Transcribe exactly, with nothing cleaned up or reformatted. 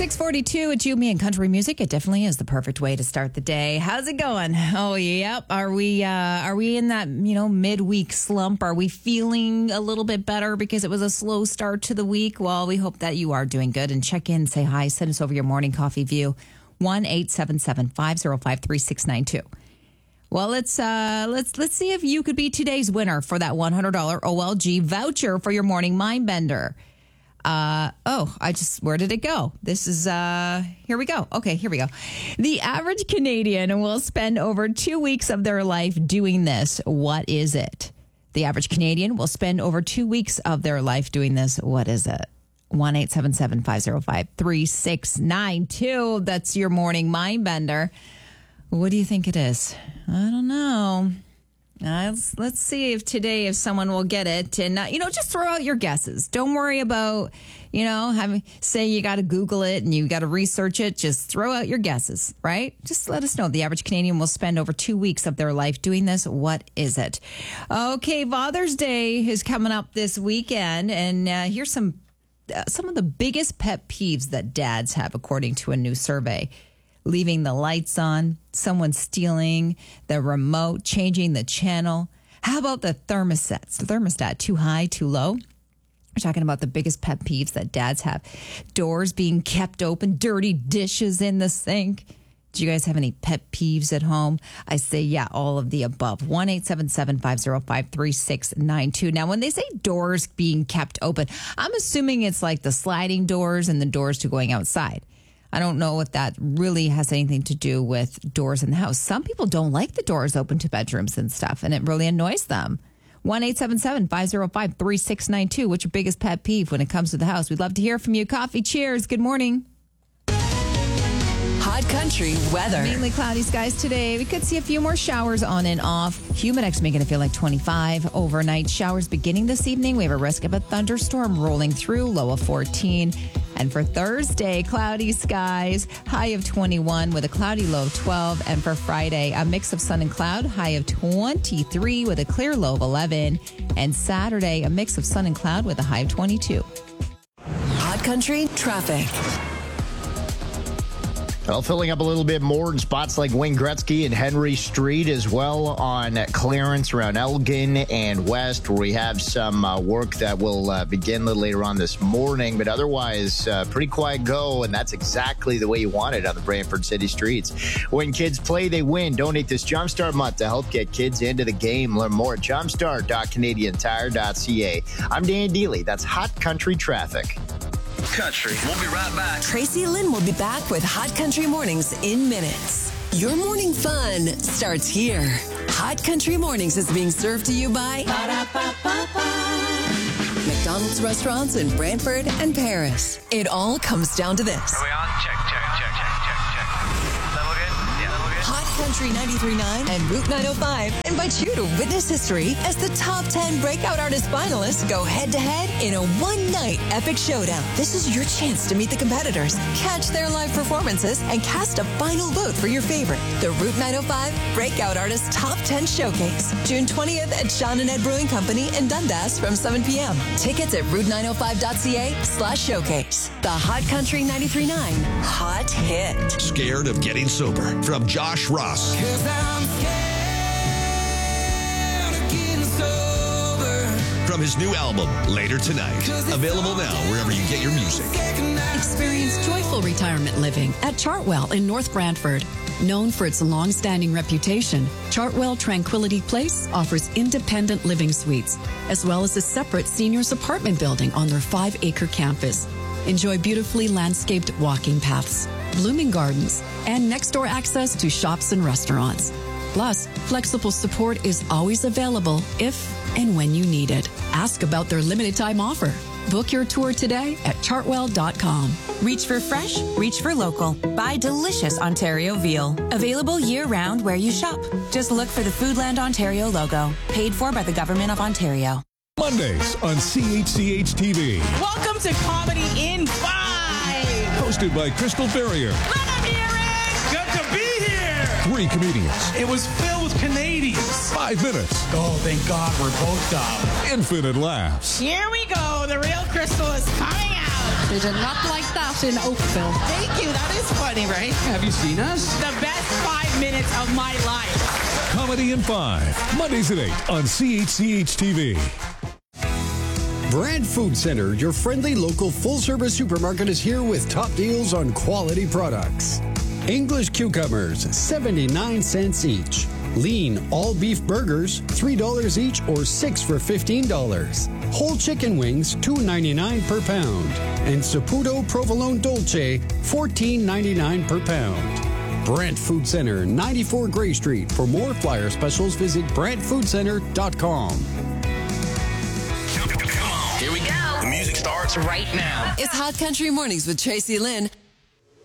six forty-two at You, Me, and Country Music. It definitely is the perfect way to start the day. How's it going? Oh, yep. Are we uh, are we in that, you know, midweek slump? Are we feeling a little bit better because it was a slow start to the week? Well, we hope that you are doing good. And check in, say hi, send us over your morning coffee view. one eight seven seven, five zero five, three six nine two. Well, let's uh, let's let's see if you could be today's winner for that one hundred dollars O L G voucher for your morning mind bender. Uh, oh, I just, where did it go? This is, uh, here we go. Okay, here we go. The average Canadian will spend over two weeks of their life doing this. What is it? The average Canadian will spend over two weeks of their life doing this. What is it? one eight seven seven, five zero five, three six nine two. That's your morning mind bender. What do you think it is? I don't know. Uh, let's, let's see if today, if someone will get it. And, uh, you know, just throw out your guesses. Don't worry about, you know, having, say you got to Google it and you got to research it. Just throw out your guesses, right? Just let us know. The average Canadian will spend over two weeks of their life doing this. What is it? Okay, Father's Day is coming up this weekend. And uh, here's some, uh, some of the biggest pet peeves that dads have, according to a new survey. Leaving the lights on, someone stealing the remote, changing the channel. How about the thermostats? The thermostat, too high, too low? We're talking about the biggest pet peeves that dads have. Doors being kept open, dirty dishes in the sink. Do you guys have any pet peeves at home? I say, yeah, all of the above. one eight seven seven, five zero five, three six nine two. Now, when they say doors being kept open, I'm assuming it's like the sliding doors and the doors to going outside. I don't know if that really has anything to do with doors in the house. Some people don't like the doors open to bedrooms and stuff, and it really annoys them. one eight seven seven, five zero five, three six nine two. What's your biggest pet peeve when it comes to the house? We'd love to hear from you. Coffee, cheers. Good morning. Hot country weather. Mainly cloudy skies today. We could see a few more showers on and off. Humidex making it feel like twenty-five. Overnight showers beginning this evening. We have a risk of a thunderstorm rolling through, low of fourteen. And for Thursday, cloudy skies, high of twenty-one with a cloudy low of twelve. And for Friday, a mix of sun and cloud, high of twenty-three with a clear low of eleven. And Saturday, a mix of sun and cloud with a high of twenty-two. Hot country traffic. Well, filling up a little bit more in spots like Wayne Gretzky and Henry Street, as well on clearance around Elgin and West, where we have some uh, work that will uh, begin a little later on this morning. But otherwise, uh, pretty quiet go, and that's exactly the way you want it on the Brantford City streets. When kids play, they win. Donate this Jumpstart month to help get kids into the game. Learn more at jumpstart dot canadian tire dot c a. I'm Dan Dealey. That's Hot Country Traffic. Country. We'll be right back. Tracy Lynn will be back with Hot Country Mornings in minutes. Your morning fun starts here. Hot Country Mornings is being served to you by Ba-da-ba-ba-ba. McDonald's restaurants in Brantford and Paris. It all comes down to this. Are we on? Check, check, check, check, check, check. Level good? Yeah, level good. Hot Country ninety-three point nine and Route nine oh five invite you to witness history as the top ten breakout artist finalists go head-to-head in a one-night epic showdown. This is your chance to meet the competitors, catch their live performances, and cast a final vote for your favorite. The Route nine oh five Breakout Artist Top ten Showcase, June twentieth at Sean and Ed Brewing Company in Dundas from seven p.m. Tickets at route nine oh five dot c a slash showcase. The Hot Country ninety-three point nine Hot Hit. Scared of getting sober? From Josh Ross. Cause I'm scared of getting sober. From his new album, Later Tonight. Available now wherever you get your music. Experience joyful retirement living at Chartwell in North Brantford. Known for its long-standing reputation, Chartwell Tranquility Place offers independent living suites, as well as a separate seniors apartment building on their five-acre campus. Enjoy beautifully landscaped walking paths, blooming gardens, and next-door access to shops and restaurants. Plus, flexible support is always available if and when you need it. Ask about their limited-time offer. Book your tour today at chartwell dot com. Reach for fresh, reach for local. Buy delicious Ontario veal. Available year-round where you shop. Just look for the Foodland Ontario logo. Paid for by the Government of Ontario. Mondays on C H C H T V. Welcome to Comedy in Five. Hosted by Crystal Ferrier. Let them hear it. Good to be here. Three comedians. It was filled with Canadians. Five minutes. Oh, thank God we're both dumb. Infinite laughs. Here we go. The real Crystal is coming out. They did not like that in Oakville. Thank you. That is funny, right? Have you seen us? The best five minutes of my life. Comedy in five, Mondays at eight on C H C H T V. Brand Food Center, your friendly local full-service supermarket, is here with top deals on quality products. English cucumbers, seventy-nine cents each. Lean all-beef burgers, three dollars each or six for fifteen dollars. Whole chicken wings, two ninety-nine per pound. And Saputo Provolone Dolce, fourteen ninety-nine per pound. Brant Food Center, ninety-four Gray Street. For more flyer specials, visit brant food center dot com. Here we go. The music starts right now. It's Hot Country Mornings with Tracy Lynn.